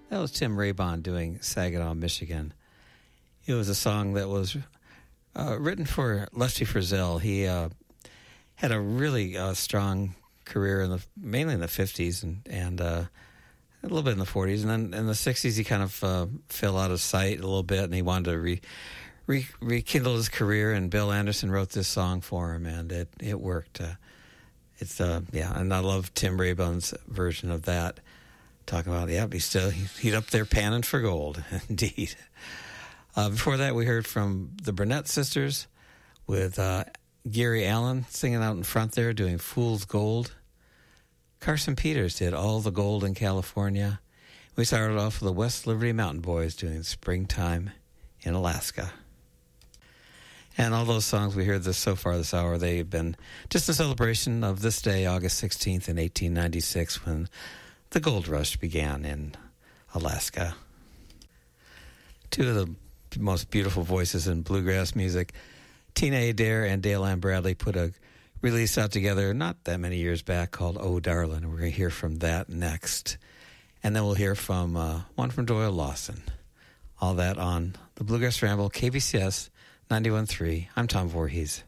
That was Tim Raybon doing Saginaw, Michigan. It was a song that was written for Lefty Frizzell. He had a really strong career mainly in the 50s and a little bit in the 40s. And then in the 60s, he kind of fell out of sight a little bit, and he wanted to rekindle his career. And Bill Anderson wrote this song for him, and it worked. And I love Tim Raybon's version of that. Talking about, he's up there panning for gold, indeed. Before that, we heard from the Burnett Sisters with Gary Allen singing out in front there, doing Fool's Gold. Carson Peters did All the Gold in California. We started off with the West Liberty Mountain Boys doing Springtime in Alaska. And all those songs we heard so far this hour, they've been just a celebration of this day, August 16th in 1896, when the gold rush began in Alaska. Two of the most beautiful voices in bluegrass music, Tina Adair and Dale Ann Bradley, put a release out together not that many years back called Oh Darlin'. We're going to hear from that next. And then we'll hear from one from Doyle Lawson. All that on the Bluegrass Ramble, KBCS 91.3. I'm Tom Voorhees.